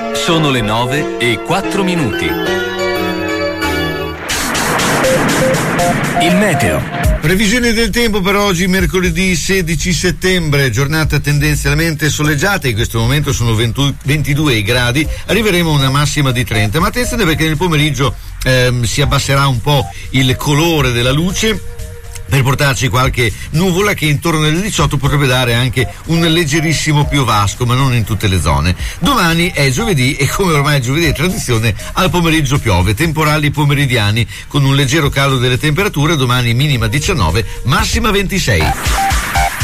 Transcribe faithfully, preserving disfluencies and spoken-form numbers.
Sono le nove e quattro minuti. Il meteo. Previsioni del tempo per oggi, mercoledì sedici settembre, giornata tendenzialmente soleggiata, in questo momento sono venti, ventidue i gradi, arriveremo a una massima di trenta, ma attenzione perché nel pomeriggio ehm, si abbasserà un po' il colore della luce per portarci qualche nuvola che intorno alle diciotto potrebbe dare anche un leggerissimo piovasco, ma non in tutte le zone. Domani è giovedì e come ormai giovedì è tradizione, al pomeriggio piove, temporali pomeridiani con un leggero calo delle temperature, domani minima diciannove, massima ventisei.